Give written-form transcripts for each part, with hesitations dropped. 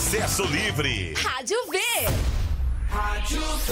Acesso Livre. Rádio V. Rádio V.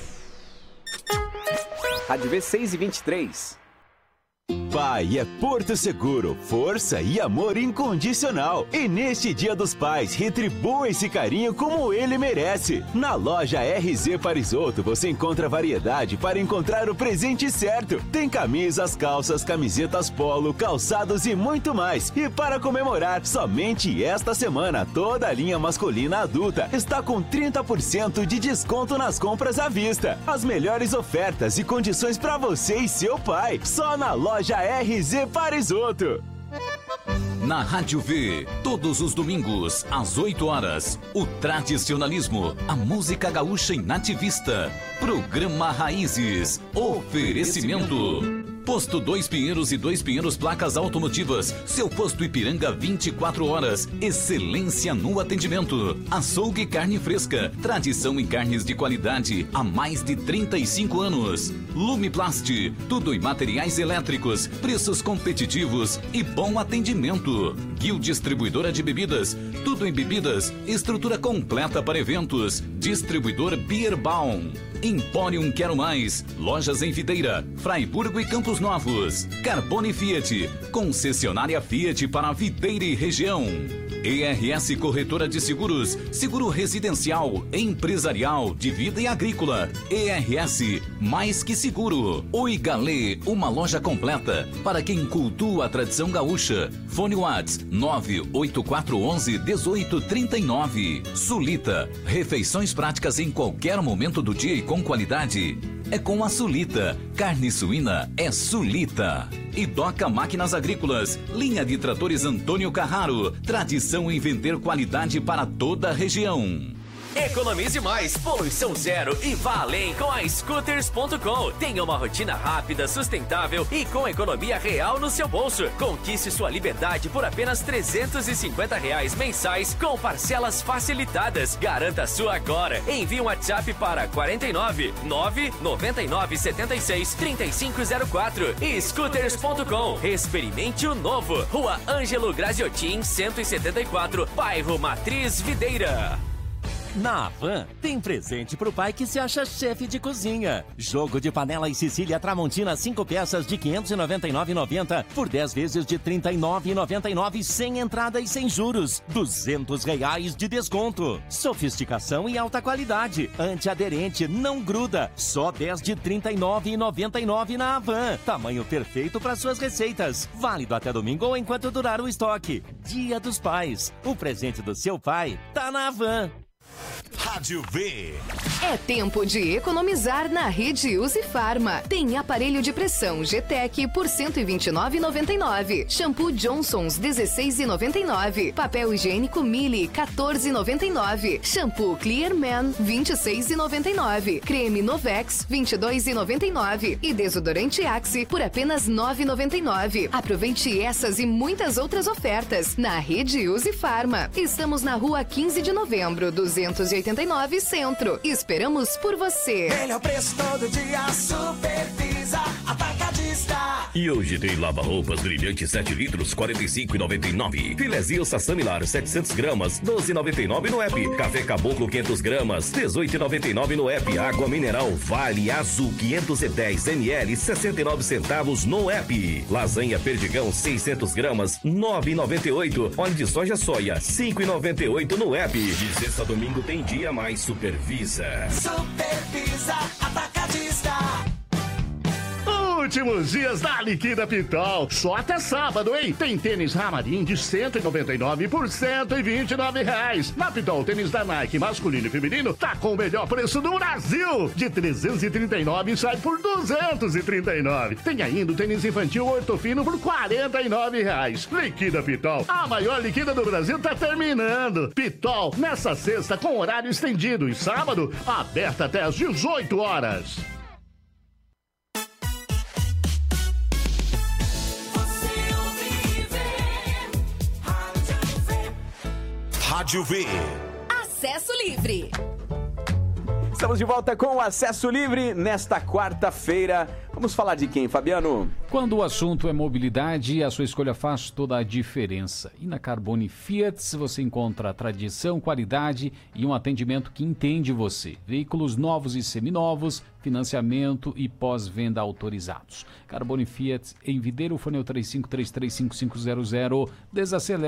Rádio V 6h23. Pai é Porto Seguro, força e amor incondicional. E neste Dia dos Pais, retribua esse carinho como ele merece. Na loja RZ Parisotto você encontra variedade para encontrar o presente certo. Tem camisas, calças, camisetas polo, calçados e muito mais. E para comemorar, somente esta semana, toda a linha masculina adulta está com 30% de desconto nas compras à vista. As melhores ofertas e condições para você e seu pai, só na loja RZ Parisotto. Na Rádio V, todos os domingos, às 8 horas, o tradicionalismo, a música gaúcha em nativista. Programa Raízes. Oferecimento. Posto 2 Pinheiros e 2 Pinheiros Placas Automotivas. Seu posto Ipiranga 24 horas. Excelência no atendimento. Açougue Carne Fresca. Tradição em carnes de qualidade há mais de 35 anos. Lumiplast. Tudo em materiais elétricos. Preços competitivos e bom atendimento. Guil Distribuidora de Bebidas. Tudo em bebidas. Estrutura completa para eventos. Distribuidor Beerbaum. Emporium Quero Mais. Lojas em Videira, Fraiburgo e Campos Novos. Carbone Fiat. Concessionária Fiat para Videira e região. ERS Corretora de Seguros. Seguro residencial, empresarial, de vida e agrícola. ERS, mais que seguro. Oi Galê, uma loja completa para quem cultua a tradição gaúcha. Fone Whats 98411-1839. Sulita, refeições práticas em qualquer momento do dia e com qualidade. É com a Sulita. Carne suína é Sulita. E Doca Máquinas Agrícolas. Linha de tratores Antônio Carraro. Tradição em vender qualidade para toda a região. Economize mais, poluição zero e vá além com a Scooters.com. Tenha uma rotina rápida, sustentável e com economia real no seu bolso. Conquiste sua liberdade por apenas R$350 mensais com parcelas facilitadas. Garanta a sua agora. Envie um WhatsApp para 49 999 76 3504. Scooters.com. Experimente o novo. Rua Ângelo Graziotin, 174, bairro Matriz Videira. Na Havan, tem presente pro pai que se acha chefe de cozinha. Jogo de panela e Sicília Tramontina 5 peças de R$ 599,90 por 10 vezes de R$ 39,99 sem entrada e sem juros. R$200 de desconto. Sofisticação e alta qualidade. Antiaderente, não gruda. Só 10 de R$ 39,99 na Havan. Tamanho perfeito para suas receitas. Válido até domingo ou enquanto durar o estoque. Dia dos Pais. O presente do seu pai tá na Havan. Rádio V. É tempo de economizar na Rede Use Farma. Tem aparelho de pressão GTEC por R$ 129,99. Shampoo Johnson's R$ 16,99. Papel higiênico Mili R$ 14,99. Shampoo Clear Man R$ 26,99. Creme Novex R$ 22,99. E desodorante Axe por apenas R$ 9,99. Aproveite essas e muitas outras ofertas na Rede Use Farma. Estamos na rua 15 de novembro, 289 Centro. Esperamos por você. Melhor preço todo dia, Supervisa Atacadista. E hoje tem lava-roupas brilhante 7 litros, R$ 45,99. Filezinho Sassamilar 700 gramas, R$ 12,99 no app. Café Caboclo 500 gramas, R$ 18,99 no app. Água mineral Vale Azul 510 ml, 69 centavos no app. Lasanha Perdigão 600 gramas, R$ 9,98. Óleo de soja soia, R$ 5,98 no app. De sexta a domingo tem dia mais Supervisa. Supervisa Atacadista. Últimos dias da Liquida Pitol. Só até sábado, hein? Tem tênis Ramarim de R$ 199 por R$ 129. Na Pitol, tênis da Nike masculino e feminino tá com o melhor preço do Brasil. De R$ 339 sai por R$ 239. Tem ainda o tênis infantil Ortofino por R$ 49. Liquida Pitol. A maior liquida do Brasil tá terminando. Pitol, nessa sexta com horário estendido e sábado, aberta até às 18 horas. Rádio V. Acesso Livre. Estamos de volta com o Acesso Livre nesta quarta-feira. Vamos falar de quem, Fabiano? Quando o assunto é mobilidade, a sua escolha faz toda a diferença. E na Carbone Fiat você encontra tradição, qualidade e um atendimento que entende você. Veículos novos e seminovos, financiamento e pós-venda autorizados. Carbone Fiat em Videiro, fone 35335500. Desacelera